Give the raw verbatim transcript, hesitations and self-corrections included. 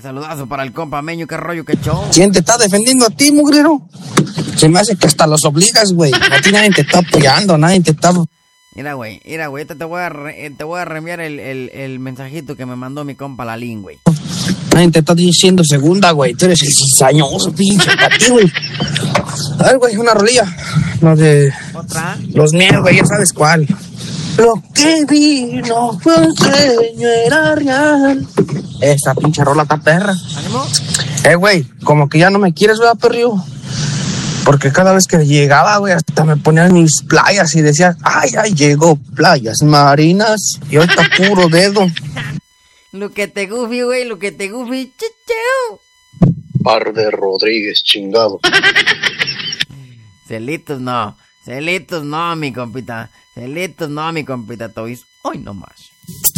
saludazo para el compa Meño, qué rollo, qué show. ¿Quién te está defendiendo a ti, mugrero? Se me hace que hasta los obligas, güey. A ti nadie te está apoyando, nadie te está... Mira, güey, mira, güey, te voy a, re, te voy a reenviar el, el, el mensajito que me mandó mi compa Lalín, güey. Nadie te está diciendo segunda, güey. Tú eres el cizañoso, pinche, para ti, güey. A ver, güey, una rolilla. Los de... ¿Otra? Los míos, güey, ya sabes cuál. Lo que vino fue un sueño, era real. Esa pinche rola está perra. ¿Ánimo? Eh, güey, como que ya no me quieres, ¿verdad, perrío? Porque cada vez que llegaba, güey, hasta me ponían mis playas y decía, ay, ay, llegó Playas Marinas. Y ahorita puro dedo. Lo que te gufi, güey, lo que te gufi, chicheo. Par de Rodríguez, chingado. Celitos no, celitos no, mi compita. Celitos no, mi compita Toys. Hoy no más.